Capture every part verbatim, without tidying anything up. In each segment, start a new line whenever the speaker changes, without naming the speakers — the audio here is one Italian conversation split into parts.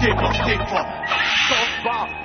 schifo, schifo. Stop.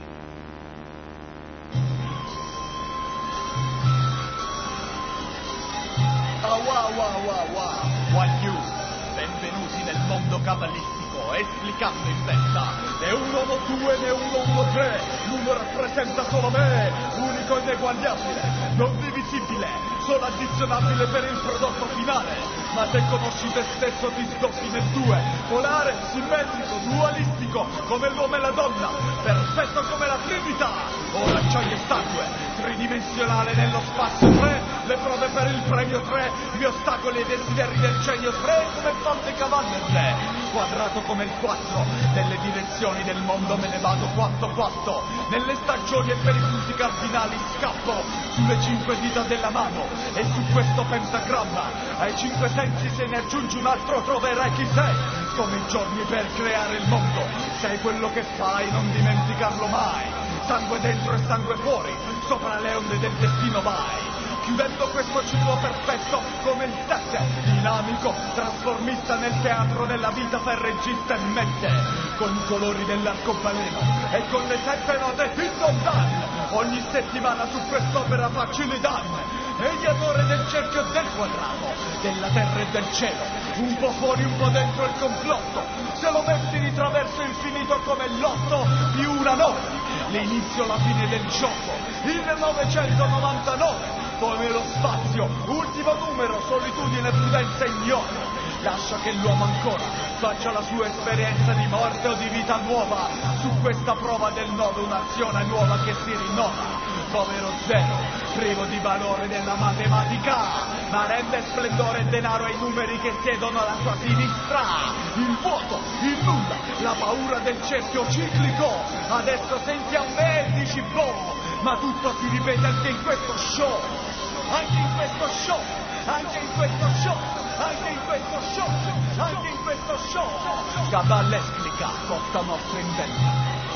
Ah, wow, wow, wow, wow. One you. Benvenuti nel mondo cabalistico, esplicando in testa. Né uno, no due, né uno, uno, tre. L'uno rappresenta solo me, unico e ineguagliabile, non divisibile, solo addizionabile per il prodotto finale. Ma se conosci te stesso ti sdoppi nel due, polare, simmetrico, dualistico, come l'uomo e la donna, perfetto come la Trinità. Ora acciaio e sangue, tridimensionale nello spazio tre, le prove per il premio tre, gli ostacoli e i desideri del genio tre, come fonte cavallo tre, quadrato come il quattro, nelle direzioni del mondo me ne vado quattro quattro, nelle stagioni e per i punti cardinali scappo, sulle cinque dita della mano, e su questo pentagramma, ai cinque sensi se ne aggiunge un altro troverai chi sei, come i giorni per creare il mondo, sei quello che fai, non dimenticarlo mai, sangue dentro e sangue fuori, sopra le onde del destino vai. Chiudendo questo ciclo perfetto come il sette, dinamico, trasformista nel teatro della vita per regista e mente, con i colori dell'arcobaleno e con le sette note di Don Dan. Ogni settimana su quest'opera facile Dan, mediatore del cerchio e del quadrato, della terra e del cielo, un po' fuori, un po' dentro il complotto, se lo metti di traverso infinito come l'otto più una nove, l'inizio, la fine del gioco, il novecentonovantanove, come lo spazio, ultimo numero, solitudine, prudenza e ignoto. Lascia che l'uomo ancora faccia la sua esperienza di morte o di vita nuova, su questa prova del nodo un'azione nuova che si rinnova. Povero zero, privo di valore della matematica, ma rende splendore e denaro ai numeri che siedono alla sua sinistra. Il vuoto, il nulla, la paura del cerchio ciclico. Adesso senti a me e dici boh, ma tutto si ripete anche in questo show. Anche in questo show, anche in questo show, anche in questo show, anche in questo show. Caballestica, Costa Nostra inventa.